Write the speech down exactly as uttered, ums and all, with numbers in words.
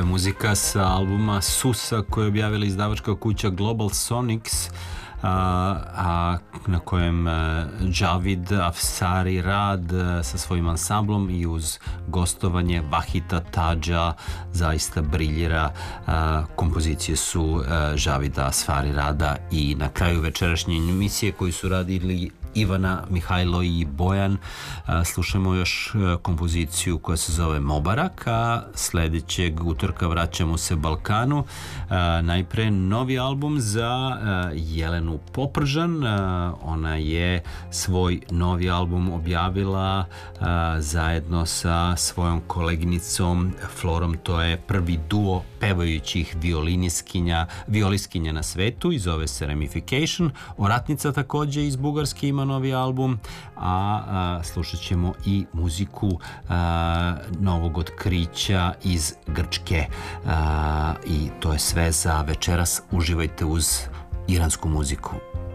muzika sa albuma Susa koji je objavila izdavačka kuća Global Sonics, a, a na kojem Javid Afsari Rad sa svojim ansamblom i uz gostovanje Vahita Tadža zaista briljira. A, kompozicije su a, Javida Afsari Rada i na kraju večerašnje emisije koju su radili Ivana, Mihajlo i Bojan slušamo još kompoziciju koja se zove Mobarak, a sledećeg utorka vraćamo se Balkanu. Najpre novi album za Jelenu Popržan. Ona je svoj novi album objavila zajedno sa svojom koleginicom Florom. To je prvi duo pevajućih violiniskinja, violiskinja na svetu i zove se Ramification. Oratnica takođe iz Bugarske ima novi album, a, a slušat ćemo i muziku a, novog otkrića iz Grčke, a, i to je sve za večeras. Uživajte uz iransku muziku.